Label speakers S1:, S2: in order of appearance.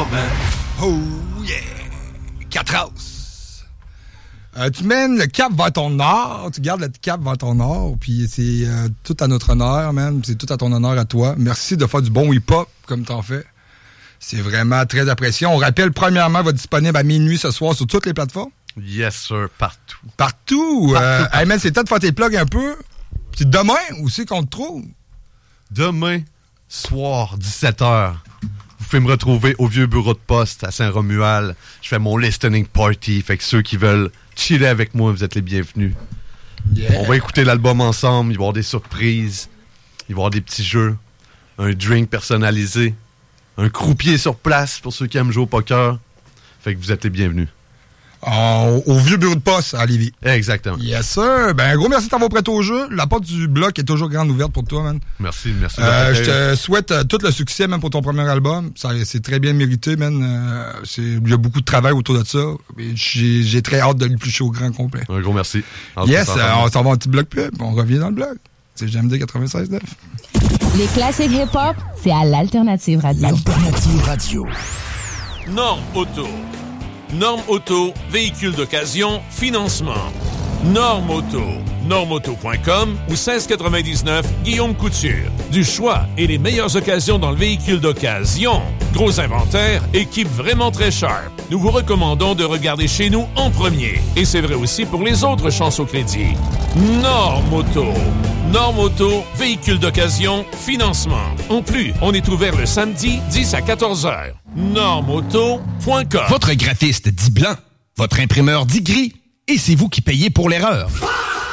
S1: man.
S2: Oh yeah! 4 as. Tu mènes le cap vers ton nord, tu gardes le cap vers ton nord, puis c'est tout à notre honneur, man. C'est tout à ton honneur à toi. Merci de faire du bon hip-hop comme t'en fais. C'est vraiment très apprécié. On rappelle, premièrement, va être disponible à minuit ce soir sur toutes les plateformes.
S1: Yes, sir, partout.
S2: Partout? Hey, man, c'est temps de faire tes plugs un peu. Puis demain, où c'est qu'on te trouve?
S1: Demain, soir, 17h. Vous pouvez me retrouver au vieux bureau de poste à Saint-Romuald. Je fais mon listening party. Fait que ceux qui veulent chiller avec moi, vous êtes les bienvenus. Yeah. On va écouter l'album ensemble. Il va y avoir des surprises. Il va y avoir des petits jeux. Un drink personnalisé. Un croupier sur place pour ceux qui aiment jouer au poker. Fait que vous êtes les bienvenus.
S2: Au vieux bureau de poste à Lévis.
S1: Exactement.
S2: Yes, sir. Ben, un gros merci de t'avoir prêté au jeu. La porte du bloc est toujours grande ouverte pour toi, man.
S1: Merci.
S2: Je te souhaite tout le succès, même pour ton premier album. C'est très bien mérité, man. Il y a beaucoup de travail autour de ça. J'ai très hâte de l'éplucher au grand complet.
S1: Un gros merci.
S2: Yes, on s'en va un petit bloc pub. On revient dans le bloc. C'est JMD 96.9.
S3: Les classiques hip-hop, c'est à l'Alternative Radio.
S4: L'Alternative Radio.
S5: Norme Auto. Norme Auto, véhicule d'occasion, financement. Norme Auto. Normeauto.com ou 1699 Guillaume Couture. Du choix et les meilleures occasions dans le véhicule d'occasion. Gros inventaire, équipe vraiment très sharp. Nous vous recommandons de regarder chez nous en premier. Et c'est vrai aussi pour les autres chances au crédit. Norme Auto. Norme Auto, véhicule d'occasion, financement. En plus, on est ouvert le samedi 10 à 14h. Normeauto.com.
S6: Votre graphiste dit blanc, votre imprimeur dit gris, et c'est vous qui payez pour l'erreur.